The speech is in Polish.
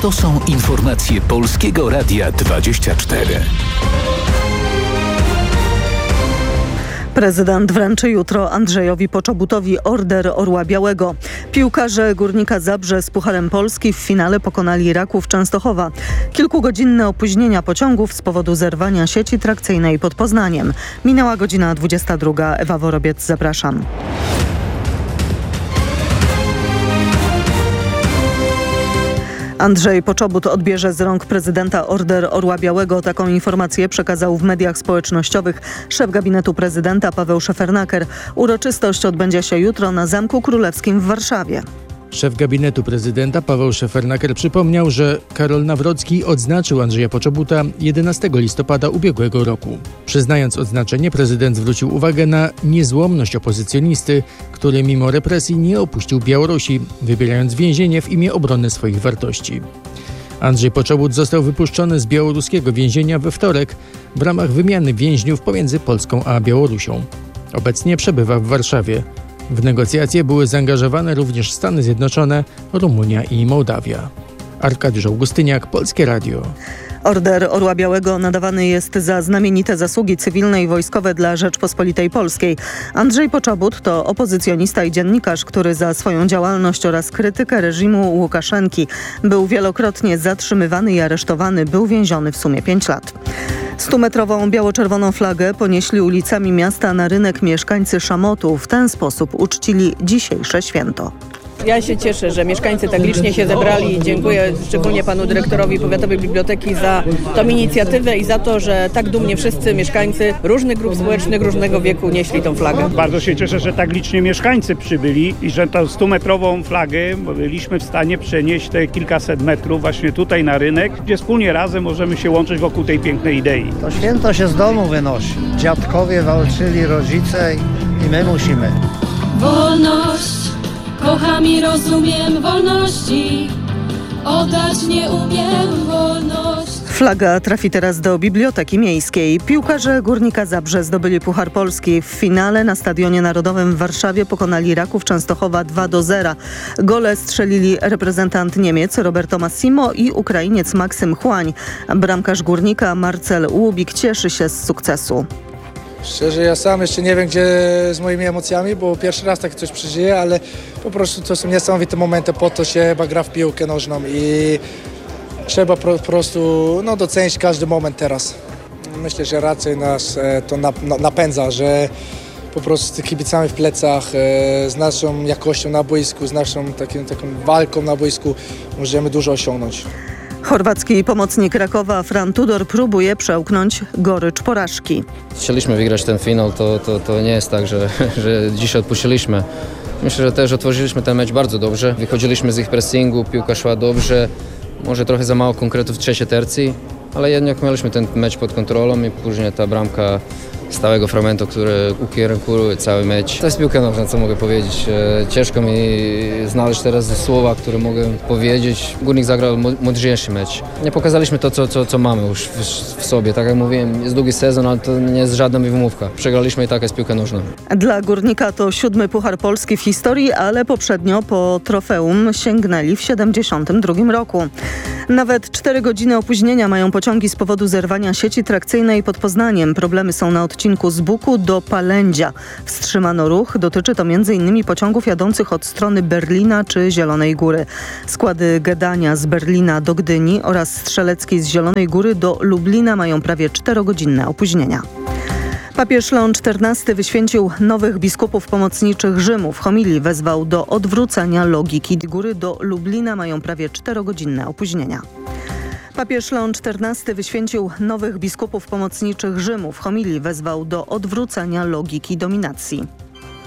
To są informacje Polskiego Radia 24. Prezydent wręczy jutro Andrzejowi Poczobutowi Order Orła Białego. Piłkarze Górnika Zabrze z Pucharem Polski w finale pokonali Raków Częstochowa. Kilkugodzinne opóźnienia pociągów z powodu zerwania sieci trakcyjnej pod Poznaniem. Minęła godzina 22. Ewa Worobiec, zapraszam. Andrzej Poczobut odbierze z rąk prezydenta Order Orła Białego. Taką informację przekazał w mediach społecznościowych szef gabinetu prezydenta Paweł Szefernaker. Uroczystość odbędzie się jutro na Zamku Królewskim w Warszawie. Szef gabinetu prezydenta Paweł Szefernaker przypomniał, że Karol Nawrocki odznaczył Andrzeja Poczobuta 11 listopada ubiegłego roku. Przyznając odznaczenie, prezydent zwrócił uwagę na niezłomność opozycjonisty, który mimo represji nie opuścił Białorusi, wybierając więzienie w imię obrony swoich wartości. Andrzej Poczobut został wypuszczony z białoruskiego więzienia we wtorek w ramach wymiany więźniów pomiędzy Polską a Białorusią. Obecnie przebywa w Warszawie. W negocjacje były zaangażowane również Stany Zjednoczone, Rumunia i Mołdawia. Arkadiusz Augustyniak, Polskie Radio. Order Orła Białego nadawany jest za znamienite zasługi cywilne i wojskowe dla Rzeczpospolitej Polskiej. Andrzej Poczobut to opozycjonista i dziennikarz, który za swoją działalność oraz krytykę reżimu Łukaszenki był wielokrotnie zatrzymywany i aresztowany. Był więziony w sumie 5 lat. 100-metrową biało-czerwoną flagę ponieśli ulicami miasta na rynek mieszkańcy Szamotu. W ten sposób uczcili dzisiejsze święto. Ja się cieszę, że mieszkańcy tak licznie się zebrali. Dziękuję szczególnie panu dyrektorowi Powiatowej Biblioteki za tą inicjatywę i za to, że tak dumnie wszyscy mieszkańcy różnych grup społecznych, różnego wieku nieśli tą flagę. Bardzo się cieszę, że tak licznie mieszkańcy przybyli i że tą 100-metrową flagę byliśmy w stanie przenieść te kilkaset metrów właśnie tutaj na rynek, gdzie wspólnie razem możemy się łączyć wokół tej pięknej idei. To święto się z domu wynosi. Dziadkowie walczyli, rodzice i my musimy. Wolność! Kocham i rozumiem wolności, oddać nie umiem wolność. Flaga trafi teraz do Biblioteki Miejskiej. Piłkarze Górnika Zabrze zdobyli Puchar Polski. W finale na Stadionie Narodowym w Warszawie pokonali Raków Częstochowa 2-0. Gole strzelili reprezentant Niemiec Roberto Massimo i Ukrainiec Maksym Chłań. Bramkarz Górnika Marcel Łubik cieszy się z sukcesu. Szczerze, ja sam jeszcze nie wiem, gdzie z moimi emocjami, bo pierwszy raz tak coś przeżyję, ale po prostu to są niesamowite momenty, po to się chyba gra w piłkę nożną i trzeba po prostu docenić każdy moment teraz. Myślę, że raczej nas to napędza, że po prostu z kibicami w plecach, z naszą jakością na boisku, z naszą taką walką na boisku możemy dużo osiągnąć. Chorwacki pomocnik Rakowa Fran Tudor próbuje przełknąć gorycz porażki. Chcieliśmy wygrać ten finał, to nie jest tak, że dzisiaj odpuściliśmy. Myślę, że też otworzyliśmy ten mecz bardzo dobrze. Wychodziliśmy z ich pressingu, piłka szła dobrze. Może trochę za mało konkretów w trzeciej tercji, ale jednak mieliśmy ten mecz pod kontrolą i później ta bramka stałego fragmentu, który ukierunkuje cały mecz. To jest piłka nożna, co mogę powiedzieć. Ciężko mi znaleźć teraz słowa, które mogę powiedzieć. Górnik zagrał mądrzejszy mecz. Nie pokazaliśmy to, co mamy już w sobie. Tak jak mówiłem, jest długi sezon, ale to nie jest żadna wymówka. Przegraliśmy i taka jest piłka nożna. Dla Górnika to 7. Puchar Polski w historii, ale poprzednio po trofeum sięgnęli w 1972 roku. Nawet 4 godziny opóźnienia mają pociągi z powodu zerwania sieci trakcyjnej pod Poznaniem. Problemy są na odcinku z Buku do Palędzia. Wstrzymano ruch. Dotyczy to m.in. pociągów jadących od strony Berlina czy Zielonej Góry. Składy Gdańska z Berlina do Gdyni oraz Strzeleckiej z Zielonej Góry do Lublina mają prawie 4-godzinne opóźnienia. Papież Leon XIV wyświęcił nowych biskupów pomocniczych Rzymu. W homilii wezwał do odwrócenia logiki. Góry do Lublina mają prawie 4-godzinne opóźnienia. Papież Leon XIV wyświęcił nowych biskupów pomocniczych Rzymu. W homilii wezwał do odwrócenia logiki dominacji.